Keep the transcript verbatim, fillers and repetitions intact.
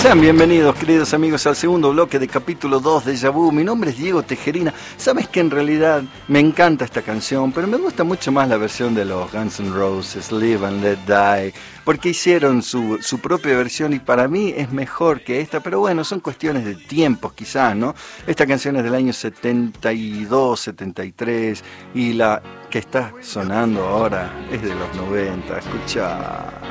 Sean bienvenidos, queridos amigos, al segundo bloque de capítulo dos de Déjà Vu. Mi nombre es Diego Tejerina. Sabes que en realidad me encanta esta canción, pero me gusta mucho más la versión de los Guns N' Roses, Live and Let Die, porque hicieron su, su propia versión y para mí es mejor que esta, pero bueno, son cuestiones de tiempos quizás, ¿no? Esta canción es del año setenta y dos, setenta y tres y la que está sonando ahora es de los noventa. Escucha.